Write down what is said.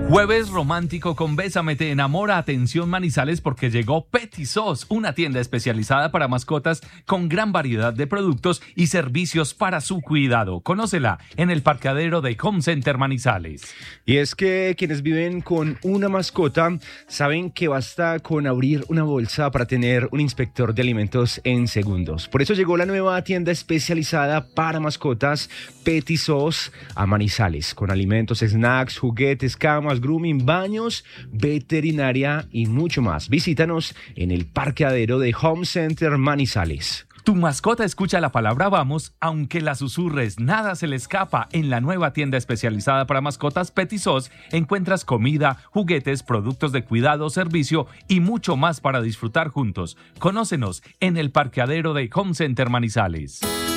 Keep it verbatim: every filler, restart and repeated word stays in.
Jueves romántico con Bésame te enamora. Atención Manizales porque llegó Petit Sos, una tienda especializada para mascotas con gran variedad de productos y servicios para su cuidado. Conócela en el parqueadero de Home Center Manizales. Y es que quienes viven con una mascota saben que basta con abrir una bolsa para tener un inspector de alimentos en segundos. Por eso llegó la nueva tienda especializada para mascotas Petit Sos a Manizales, con alimentos, snacks, juguetes, camas, grooming, baños, veterinaria y mucho más. Visítanos en el parqueadero de Home Center Manizales. Tu mascota escucha la palabra vamos, aunque la susurres, nada se le escapa. En la nueva tienda especializada para mascotas Petit Sos encuentras comida, juguetes, productos de cuidado, servicio y mucho más para disfrutar juntos. Conócenos en el parqueadero de Home Center Manizales.